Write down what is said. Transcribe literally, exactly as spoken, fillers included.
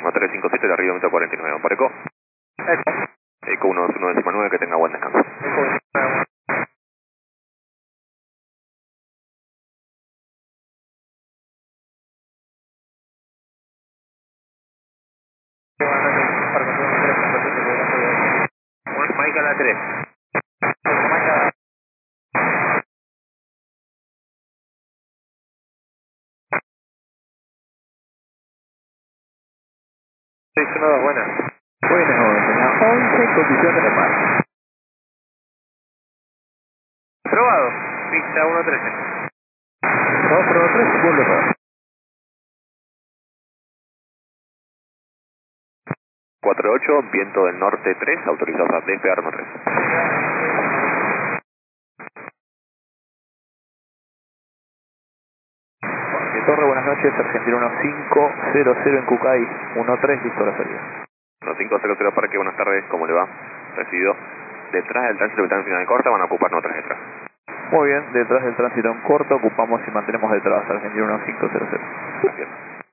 uno tres cinco siete de arriba, minuto cuarenta y nueve, Pareco. Eco. Eco uno dos uno nueve, que tenga buen descanso. Eco. Mike a la tres. seis uno dos, buenas. Buenas, once, condiciones de mar. Probado. Pista uno trece. dos, pro tres, vuelve error. cuatro ocho, viento del norte tres, autorizados a despegar uno tres. Torre, buenas noches, Argentina uno cinco cero cero en Cucay, uno tres, listo la salida. uno cinco cero cero Parque, buenas tardes, ¿cómo le va? Recibido. Detrás del tránsito que está en final de corta, van a ocupar nosotras detrás. Muy bien, detrás del tránsito en corto, ocupamos y mantenemos detrás, Argentina uno cinco cero cero. Gracias.